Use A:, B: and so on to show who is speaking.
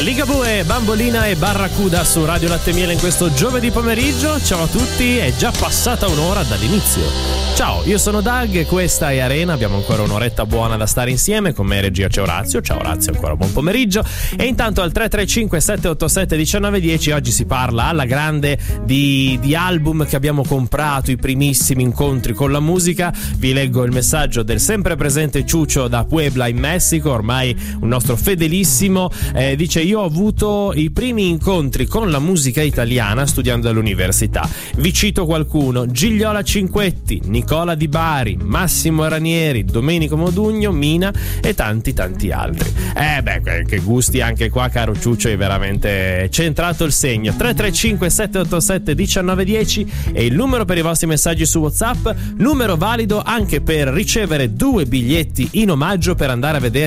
A: Ligabue, Bambolina e Barracuda su Radio Latte Miele in questo giovedì pomeriggio. Ciao a tutti, è già passata un'ora dall'inizio. Ciao, io sono Doug e questa è Arena. Abbiamo ancora un'oretta buona da stare insieme. Con me in regia c'è Orazio. Ciao Orazio, ancora buon pomeriggio. E intanto al 335 787 1910 oggi si parla alla grande di album che abbiamo comprato, i primissimi incontri con la musica. Vi leggo il messaggio del sempre presente Ciuccio da Puebla in Messico, ormai un nostro fedelissimo. Dice: io ho avuto i primi incontri con la musica italiana studiando all'università. Vi cito qualcuno: Gigliola Cinquetti, Nicola Di Bari, Massimo Ranieri, Domenico Modugno, Mina e tanti altri. Che gusti anche qua, caro Ciuccio, hai veramente centrato il segno. 335 787 1910 è il numero per i vostri messaggi su WhatsApp, numero valido anche per ricevere 2 biglietti in omaggio per andare a vedere